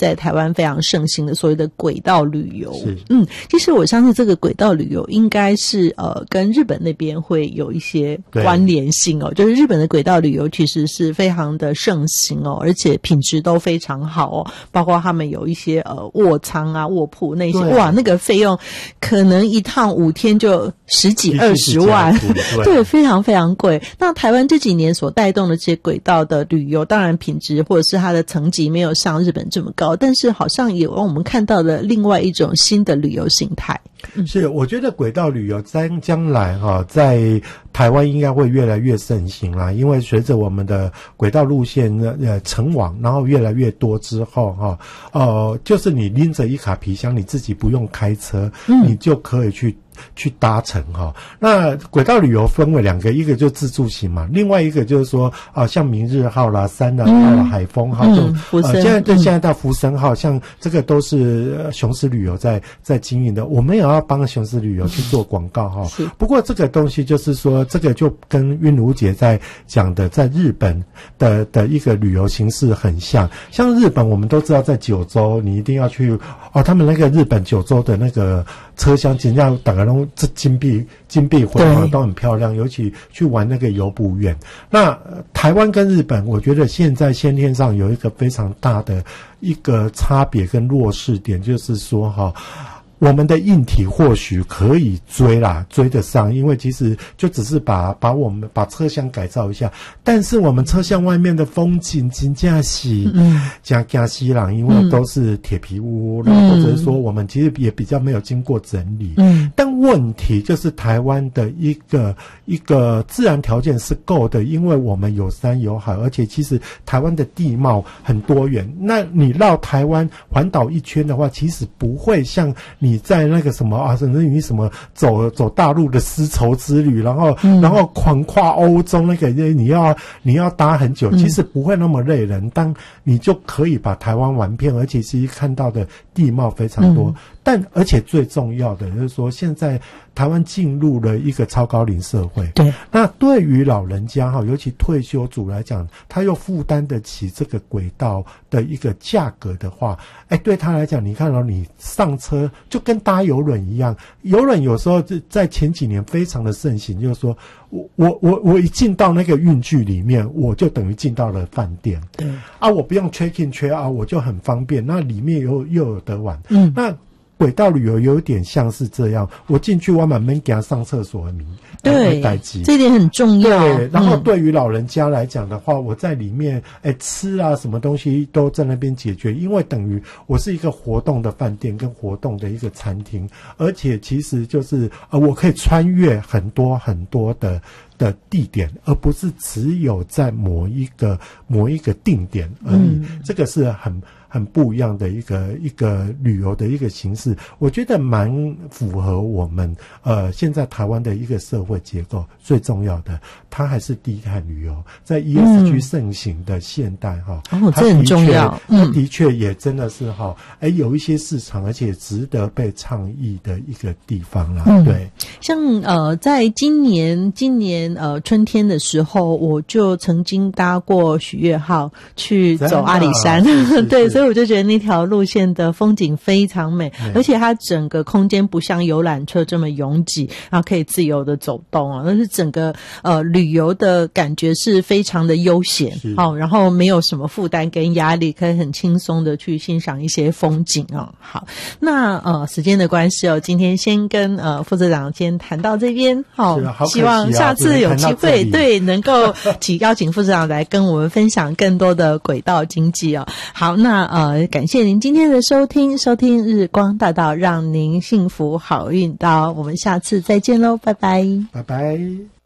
在台湾非常盛行的所谓的轨道旅游。 是， 其实我相信这个轨道旅游应该是跟日本那边会有一些关联性哦，就是日本的轨道旅游其实是非常的盛行哦，而且品质都非常好哦，包括他们有一些卧舱啊、卧铺那些，哇，那个费用可能一趟5天就10几20万，对，非常非常贵。那台湾这几年所带动的这些轨道的旅游，当然品质或者是它的层级没有像日本这么高，但是好像也让我们看到了另外一种新的旅游形态。 是，我觉得轨道旅游将来在台湾应该会越来越盛行啦，因为随着我们的轨道路线成网，然后越来越多之后就是你拎着一卡皮箱，你自己不用开车，你就可以去搭乘那轨道旅游分为2个，一个就自助型嘛，另外一个就是说像明日号啦、三人号啦、海风号现在到福生号，像这个都是雄狮旅游在经营的，我们也要帮雄狮旅游去做广告不过这个东西就是说，这个就跟韵如姐在讲的在日本的一个旅游形式很像日本我们都知道在九州你一定要去他们那个日本九州的那个车厢真的大概都金碧辉煌，都很漂亮，尤其去玩那个游步园。那台湾跟日本我觉得现在先天上有一个非常大的一个差别跟弱势点，就是说我们的硬体或许可以追得上，因为其实就只是把我们把车厢改造一下，但是我们车厢外面的风景真的是加西朗，因为都是铁皮屋，或者是说我们其实也比较没有经过整理。但问题就是台湾的一个自然条件是够的，因为我们有山有海，而且其实台湾的地貌很多元。那你绕台湾环岛一圈的话，其实不会像你在那个什么甚至于什么走大陆的丝绸之旅，然后狂跨欧洲那个你要搭很久，其实不会那么累人，当你就可以把台湾玩遍，而且其实看到的地貌非常多。但而且最重要的就是说，现在台湾进入了一个超高龄社会，对，那对于老人家尤其退休族来讲，他又负担得起这个轨道的一个价格的话，对他来讲，你看你上车就跟搭邮轮一样，邮轮有时候在前几年非常的盛行，就是说我一进到那个运具里面，我就等于进到了饭店，对我不用 check in check out， 我就很方便，那里面又有得玩，那轨道旅游有点像是这样，我进去我慢慢给他上厕所的名，对， 这点很重要。 对，然后对于老人家来讲的话，我在里面吃什么东西都在那边解决，因为等于我是一个活动的饭店跟活动的一个餐厅，而且其实就是我可以穿越很多很多的地点，而不是只有在某一个定点而已。这个是很不一样的一个旅游的一个形式，我觉得蛮符合我们现在台湾的一个社会结构。最重要的，它还是低碳旅游，在 ESG 盛行的现代这很重要。 它的确也真的是有一些市场，而且值得被倡议的一个地方啦。对， 像在今年春天的时候，我就曾经搭过许悦号去走阿里山，对，所以我就觉得那条路线的风景非常美，而且它整个空间不像游览车这么拥挤，然后可以自由的走动但是整个旅游的感觉是非常的悠闲然后没有什么负担跟压力，可以很轻松的去欣赏一些风景好，那时间的关系今天先跟副社长先谈到这边希望下次有机会对能够邀请副社长来跟我们分享更多的轨道经济好，那感谢您今天的收听日光大道，让您幸福好运到，我们下次再见喽，拜拜， 拜拜。